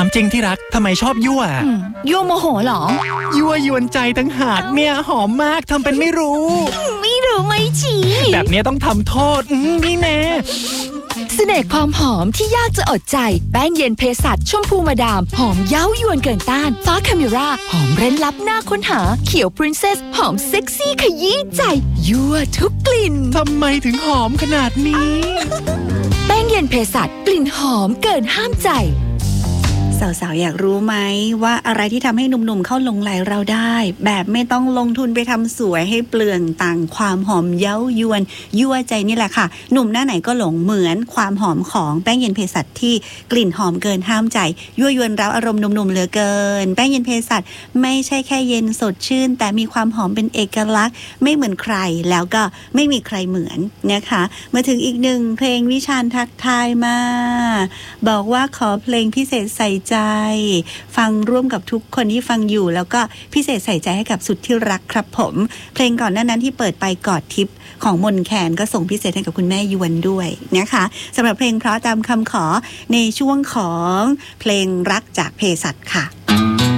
จริงที่รักทำไมชอบยั่วยั่วโมโหหรอยั่วยวนใจตั้งหากเนี่ยหอมมากทำเป็นไม่รู้ไม่ฉีแบบนี้ต้องทำโทษนี่แน่เสน่ห์ความหอมที่ยากจะอดใจแป้งเย็นเภสัชชมพูมาดามหอมเย้ายวนเกินต้านฟ้าคาเมราหอมเร้นลับน่าค้นหาเขียวพรินเซสหอมเซ็กซี่ขยี้ใจยั่วทุกกลิ่นทำไมถึงหอมขนาดนี้แป้งเย็นเภสัชกลิ่นหอมเกินห้ามใจสาวๆอยากรู้ไหมว่าอะไรที่ทำให้หนุ่มๆเข้าหลงไหลเราได้แบบไม่ต้องลงทุนไปทำสวยให้เปลืองตังความหอมเย้ายวนยั่วใจนี่แหละค่ะหนุ่มหน้าไหนก็หลงเหมือนความหอมของแป้งเย็นเภสัชที่กลิ่นหอมเกินห้ามใจยั่วยวนเร้าอารมณ์หนุ่มๆเหลือเกินแป้งเย็นเภสัชไม่ใช่แค่เย็นสดชื่นแต่มีความหอมเป็นเอกลักษณ์ไม่เหมือนใครแล้วก็ไม่มีใครเหมือนนะคะมาถึงอีกหนึ่งเพลงวิชาญทักทายมาบอกว่าขอเพลงพิเศษใส่ใจฟังร่วมกับทุกคนที่ฟังอยู่แล้วก็พิเศษใส่ใจให้กับสุดที่รักครับผมเพลงก่อนหน้านั้นที่เปิดไปกอดทิพย์ของมนแคนก็ส่งพิเศษให้กับคุณแม่ยวนด้วยนะคะสำหรับเพลงเพราะตามคำขอในช่วงของเพลงรักจากเภสัชค่ะ